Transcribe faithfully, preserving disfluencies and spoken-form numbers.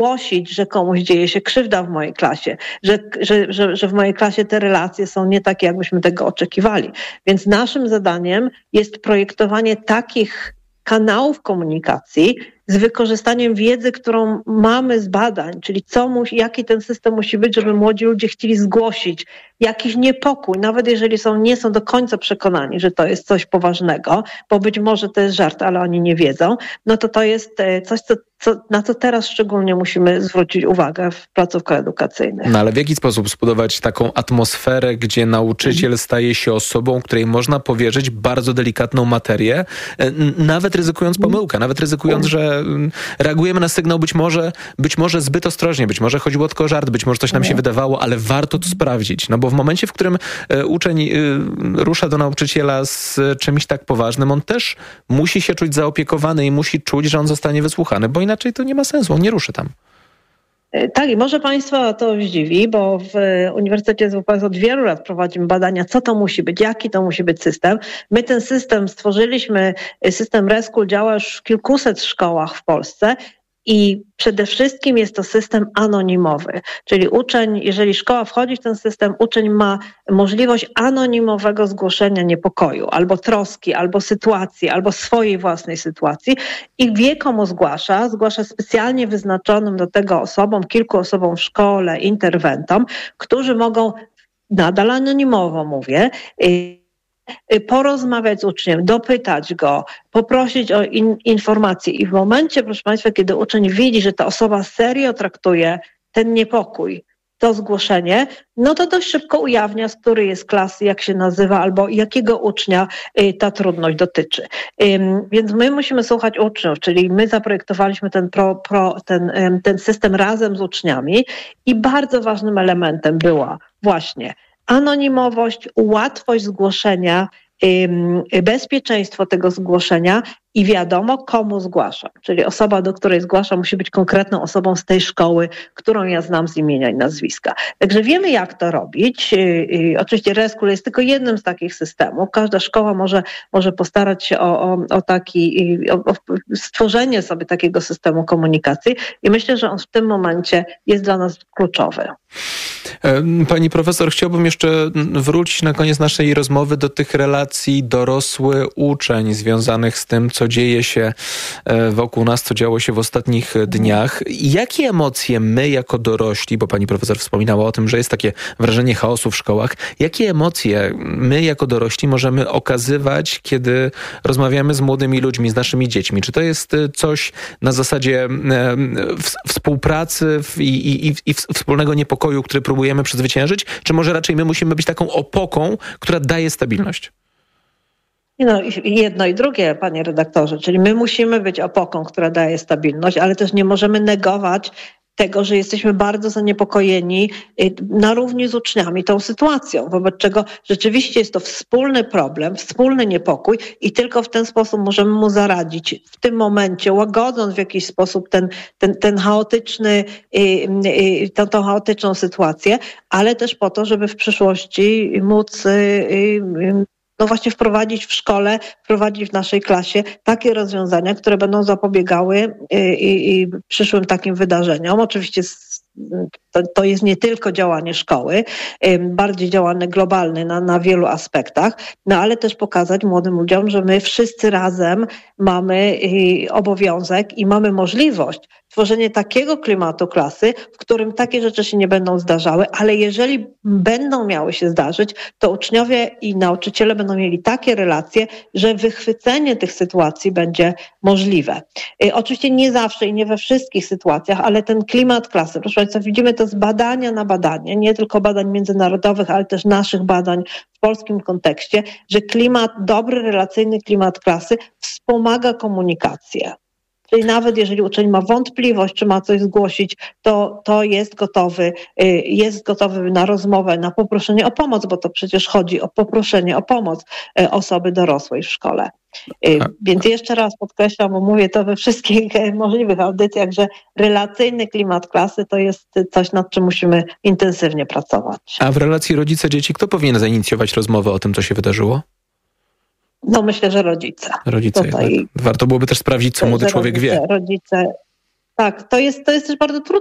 głosić, że komuś dzieje się krzywda w mojej klasie, że, że, że, że w mojej klasie te relacje są nie takie, jakbyśmy tego oczekiwali. Więc naszym zadaniem jest projektowanie takich kanałów komunikacji z wykorzystaniem wiedzy, którą mamy z badań, czyli co musi, jaki ten system musi być, żeby młodzi ludzie chcieli zgłosić jakiś niepokój, nawet jeżeli są, nie są do końca przekonani, że to jest coś poważnego, bo być może to jest żart, ale oni nie wiedzą, no to to jest coś, co, co, na co teraz szczególnie musimy zwrócić uwagę w placówkach edukacyjnych. No ale w jaki sposób zbudować taką atmosferę, gdzie nauczyciel staje się osobą, której można powierzyć bardzo delikatną materię, nawet ryzykując pomyłkę, nawet ryzykując, że reagujemy na sygnał być może, być może zbyt ostrożnie, być może chodziło tylko o żart, być może coś nam się wydawało, ale warto to sprawdzić. No bo w momencie, w którym uczeń rusza do nauczyciela z czymś tak poważnym, on też musi się czuć zaopiekowany i musi czuć, że on zostanie wysłuchany, bo inaczej to nie ma sensu, on nie ruszy tam. Tak, i może Państwa to zdziwi, bo w Uniwersytecie S W P S od wielu lat prowadzimy badania, co to musi być, jaki to musi być system. My ten system stworzyliśmy, system Reschool działa już w kilkuset szkołach w Polsce i przede wszystkim jest to system anonimowy, czyli uczeń, jeżeli szkoła wchodzi w ten system, uczeń ma możliwość anonimowego zgłoszenia niepokoju, albo troski, albo sytuacji, albo swojej własnej sytuacji i wie, komu zgłasza, zgłasza specjalnie wyznaczonym do tego osobom, kilku osobom w szkole, interwentom, którzy mogą, nadal anonimowo mówię, porozmawiać z uczniem, dopytać go, poprosić o in, informacje i w momencie, proszę Państwa, kiedy uczeń widzi, że ta osoba serio traktuje ten niepokój, to zgłoszenie, no to dość szybko ujawnia, z której jest klasy, jak się nazywa, albo jakiego ucznia ta trudność dotyczy. Więc my musimy słuchać uczniów, czyli my zaprojektowaliśmy ten, pro, pro, ten, ten system razem z uczniami i bardzo ważnym elementem była właśnie anonimowość, łatwość zgłoszenia, bezpieczeństwo tego zgłoszenia i wiadomo, komu zgłaszam. Czyli osoba, do której zgłaszam, musi być konkretną osobą z tej szkoły, którą ja znam z imienia i nazwiska. Także wiemy, jak to robić. Oczywiście Reschool jest tylko jednym z takich systemów. Każda szkoła może, może postarać się o, o, o, taki, o, o stworzenie sobie takiego systemu komunikacji i myślę, że on w tym momencie jest dla nas kluczowy. Pani profesor, chciałbym jeszcze wrócić na koniec naszej rozmowy do tych relacji dorosły-uczeń związanych z tym, co dzieje się wokół nas, co działo się w ostatnich dniach. Jakie emocje my jako dorośli, bo pani profesor wspominała o tym, że jest takie wrażenie chaosu w szkołach, jakie emocje my jako dorośli możemy okazywać, kiedy rozmawiamy z młodymi ludźmi, z naszymi dziećmi? Czy to jest coś na zasadzie współpracy i, i, i wspólnego niepokoju, który próbujemy przezwyciężyć, czy może raczej my musimy być taką opoką, która daje stabilność? No, jedno i drugie, panie redaktorze, czyli my musimy być opoką, która daje stabilność, ale też nie możemy negować tego, że jesteśmy bardzo zaniepokojeni na równi z uczniami tą sytuacją, wobec czego rzeczywiście jest to wspólny problem, wspólny niepokój i tylko w ten sposób możemy mu zaradzić w tym momencie, łagodząc w jakiś sposób ten, ten, ten chaotyczny, tą, tą chaotyczną sytuację, ale też po to, żeby w przyszłości móc no właśnie wprowadzić w szkole, wprowadzić w naszej klasie takie rozwiązania, które będą zapobiegały i, i przyszłym takim wydarzeniom. Oczywiście to, to jest nie tylko działanie szkoły, bardziej działanie globalne na, na wielu aspektach, no ale też pokazać młodym ludziom, że my wszyscy razem mamy obowiązek i mamy możliwość tworzenia takiego klimatu klasy, w którym takie rzeczy się nie będą zdarzały, ale jeżeli będą miały się zdarzyć, to uczniowie i nauczyciele będą mieli takie relacje, że wychwycenie tych sytuacji będzie możliwe. Oczywiście nie zawsze i nie we wszystkich sytuacjach, ale ten klimat klasy, proszę Państwa, widzimy to z badania na badanie, nie tylko badań międzynarodowych, ale też naszych badań w polskim kontekście, że klimat, dobry, relacyjny klimat klasy wspomaga komunikację. Czyli nawet jeżeli uczeń ma wątpliwość, czy ma coś zgłosić, to, to jest gotowy, jest gotowy na rozmowę, na poproszenie o pomoc, bo to przecież chodzi o poproszenie o pomoc osoby dorosłej w szkole. A. Więc jeszcze raz podkreślam, bo mówię to we wszystkich możliwych audycjach, że relacyjny klimat klasy to jest coś, nad czym musimy intensywnie pracować. A w relacji rodzice-dzieci kto powinien zainicjować rozmowę o tym, co się wydarzyło? No myślę, że rodzice. Rodzice. Tutaj, warto byłoby też sprawdzić, co młody człowiek rodzice, wie. Rodzice, Tak, to jest, to jest też bardzo trudne.